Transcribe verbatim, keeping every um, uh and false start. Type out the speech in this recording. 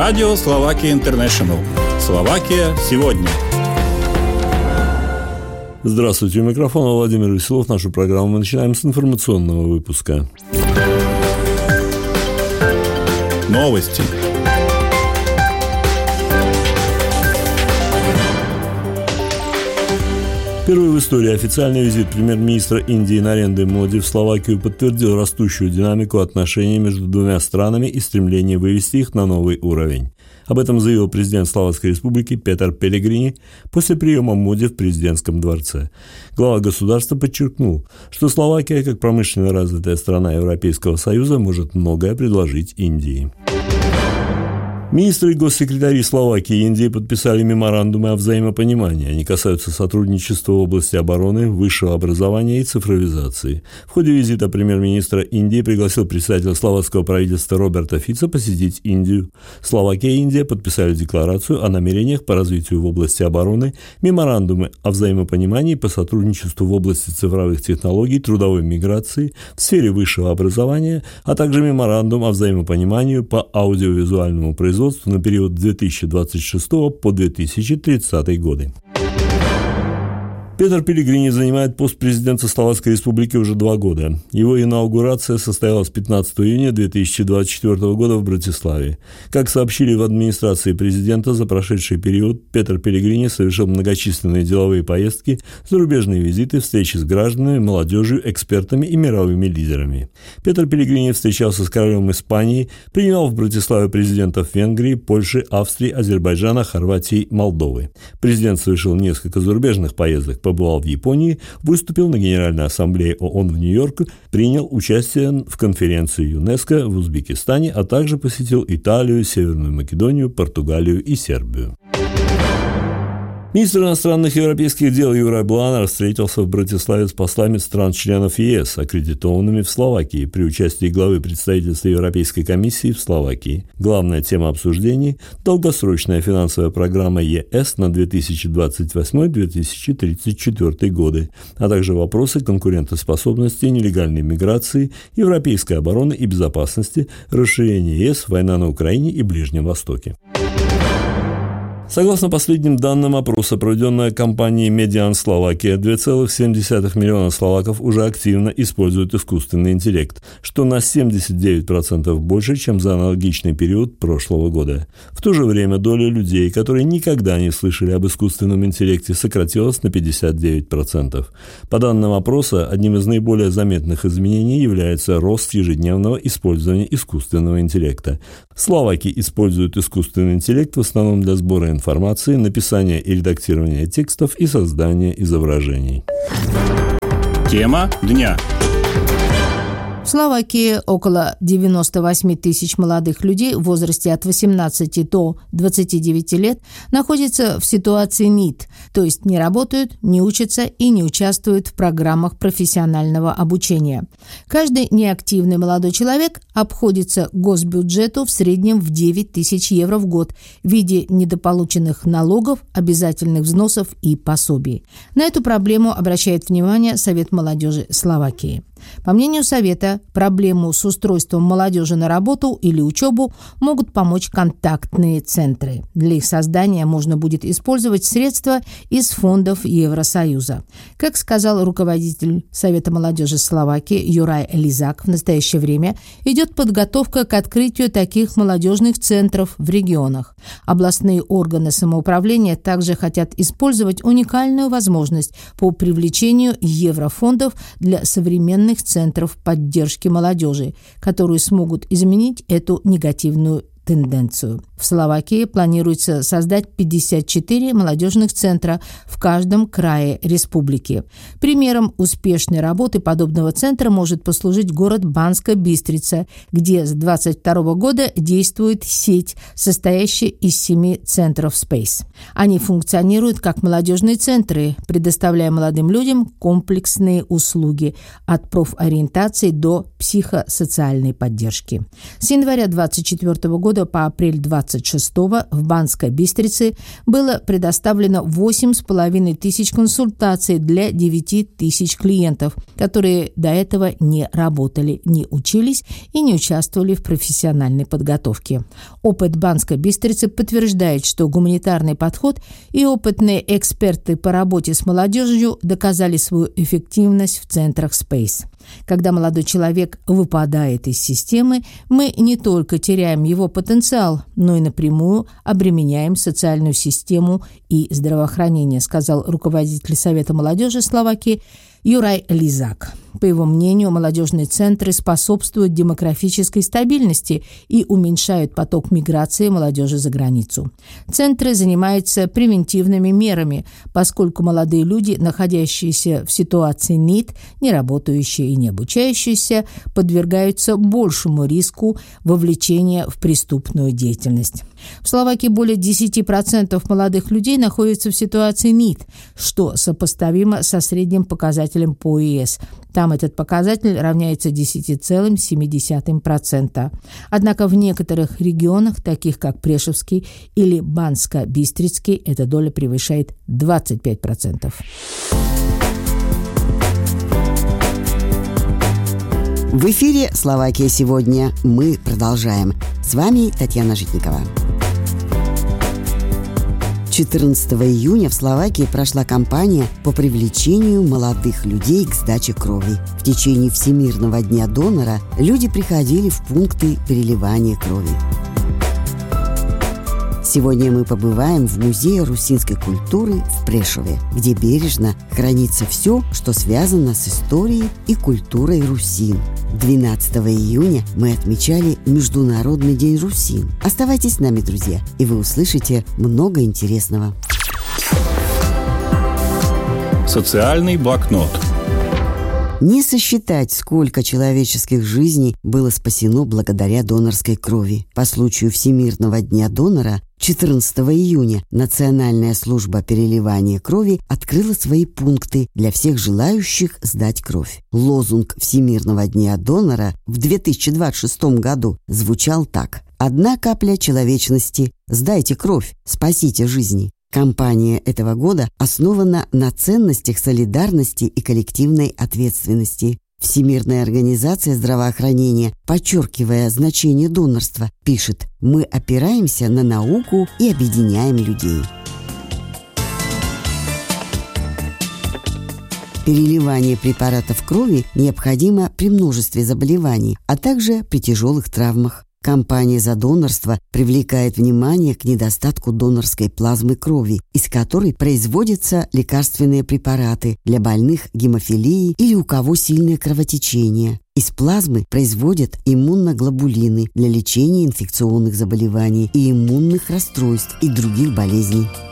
Радио Словакия Интернешнл. Словакия сегодня. Здравствуйте, у микрофона Владимир Веселов. Нашу программу мы начинаем с информационного выпуска. Новости. Первый в истории официальный визит премьер-министра Индии Нарендры Моди в Словакию подтвердил растущую динамику отношений между двумя странами и стремление вывести их на новый уровень. Об этом заявил президент Словацкой Республики Петър Пелегрини после приема Моди в президентском дворце. Глава государства подчеркнул, что Словакия, как промышленно развитая страна Европейского Союза, может многое предложить Индии. Министры и госсекретари Словакии и Индии подписали меморандумы о взаимопонимании. Они касаются сотрудничества в области обороны, высшего образования и цифровизации. В ходе визита премьер-министра Индии пригласил председателя словацкого правительства Роберта Фица посетить Индию. Словакия и Индия подписали декларацию о намерениях по развитию в области обороны, меморандумы о взаимопонимании по сотрудничеству в области цифровых технологий, трудовой миграции, в сфере высшего образования, а также меморандум о взаимопонимании по аудиовизуальному производству на период две тысячи двадцать шестого по две тысячи тридцатый годы. Петър Пелегрини занимает пост президента Словацкой Республики уже два года. Его инаугурация состоялась пятнадцатого июня две тысячи двадцать четвёртого года в Братиславе. Как сообщили в администрации президента, за прошедший период Петър Пелегрини совершил многочисленные деловые поездки, зарубежные визиты, встречи с гражданами, молодежью, экспертами и мировыми лидерами. Петър Пелегрини встречался с королем Испании, принимал в Братиславе президентов Венгрии, Польши, Австрии, Азербайджана, Хорватии, Молдовы. Президент совершил несколько зарубежных поездок. Побывал в Японии, выступил на Генеральной ассамблее ООН в Нью-Йорке, принял участие в конференции ЮНЕСКО в Узбекистане, а также посетил Италию, Северную Македонию, Португалию и Сербию. Министр иностранных европейских дел Юрай Бланар встретился в Братиславе с послами стран-членов ЕС, аккредитованными в Словакии, при участии главы представительства Европейской комиссии в Словакии. Главная тема обсуждений – долгосрочная финансовая программа ЕС на две тысячи двадцать восьмой — две тысячи тридцать четвёртый годы, а также вопросы конкурентоспособности, нелегальной миграции, европейской обороны и безопасности, расширения ЕС, война на Украине и Ближнем Востоке. Согласно последним данным опроса, проведенной компанией Median Slovakia, два целых семь десятых миллиона словаков уже активно используют искусственный интеллект, что на семьдесят девять процентов больше, чем за аналогичный период прошлого года. В то же время доля людей, которые никогда не слышали об искусственном интеллекте, сократилась на пятьдесят девять процентов. По данным опроса, одним из наиболее заметных изменений является рост ежедневного использования искусственного интеллекта. Словаки используют искусственный интеллект в основном для сбора информации, написания и редактирования текстов и создания изображений. Тема дня. В Словакии около девяносто восемь тысяч молодых людей в возрасте от восемнадцати до двадцати девяти лет находятся в ситуации НИТ, то есть не работают, не учатся и не участвуют в программах профессионального обучения. Каждый неактивный молодой человек обходится госбюджету в среднем в девять тысяч евро в год в виде недополученных налогов, обязательных взносов и пособий. На эту проблему обращает внимание Совет молодежи Словакии. По мнению Совета, проблему с устройством молодежи на работу или учебу могут помочь контактные центры. Для их создания можно будет использовать средства из фондов Евросоюза. Как сказал руководитель Совета молодежи Словакии Юрай Лизак, в настоящее время идет подготовка к открытию таких молодежных центров в регионах. Областные органы самоуправления также хотят использовать уникальную возможность по привлечению еврофондов для современных центров поддержки молодежи, которые смогут изменить эту негативную тенденцию. В Словакии планируется создать пятьдесят четыре молодежных центра в каждом крае республики. Примером успешной работы подобного центра может послужить город Банска Бистрица, где с двадцать второго года действует сеть, состоящая из семи центров Space. Они функционируют как молодежные центры, предоставляя молодым людям комплексные услуги от профориентации до психосоциальной поддержки. С января двадцать четвёртого года по апрель двадцать двадцать шестого в Банской Бистрице было предоставлено восемь с половиной тысяч консультаций для девяти тысяч клиентов, которые до этого не работали, не учились и не участвовали в профессиональной подготовке. Опыт Банской Бистрицы подтверждает, что гуманитарный подход и опытные эксперты по работе с молодежью доказали свою эффективность в центрах Space. Когда молодой человек выпадает из системы, мы не только теряем его потенциал, но и напрямую обременяем социальную систему и здравоохранение, сказал руководитель Совета молодежи Словакии Юрай Лизак. По его мнению, молодежные центры способствуют демографической стабильности и уменьшают поток миграции молодежи за границу. Центры занимаются превентивными мерами, поскольку молодые люди, находящиеся в ситуации НИД, не работающие и не обучающиеся, подвергаются большему риску вовлечения в преступную деятельность. В Словакии более десять процентов молодых людей находятся в ситуации НИД, что сопоставимо со средним показателем по ЕС. Там этот показатель равняется десять целых семь десятых процента. Однако в некоторых регионах, таких как Прешевский или Банско-Бистрицкий, эта доля превышает двадцать пять процентов. В эфире «Словакия сегодня». Мы продолжаем. С вами Татьяна Житникова. четырнадцатого июня в Словакии прошла кампания по привлечению молодых людей к сдаче крови. В течение Всемирного дня донора люди приходили в пункты переливания крови. Сегодня мы побываем в Музее русинской культуры в Прешове, где бережно хранится все, что связано с историей и культурой русин. двенадцатого июня мы отмечали Международный день русин. Оставайтесь с нами, друзья, и вы услышите много интересного. Социальный блокнот. Не сосчитать, сколько человеческих жизней было спасено благодаря донорской крови. По случаю Всемирного дня донора четырнадцатого июня Национальная служба переливания крови открыла свои пункты для всех желающих сдать кровь. Лозунг Всемирного дня донора в две тысячи двадцать шестом году звучал так: «Одна капля человечности. Сдайте кровь. Спасите жизни». Кампания этого года основана на ценностях солидарности и коллективной ответственности. Всемирная организация здравоохранения, подчеркивая значение донорства, пишет: «Мы опираемся на науку и объединяем людей». Переливание препаратов крови необходимо при множестве заболеваний, а также при тяжелых травмах. Кампания за донорство привлекает внимание к недостатку донорской плазмы крови, из которой производятся лекарственные препараты для больных гемофилией или у кого сильное кровотечение. Из плазмы производят иммуноглобулины для лечения инфекционных заболеваний и иммунных расстройств и других болезней.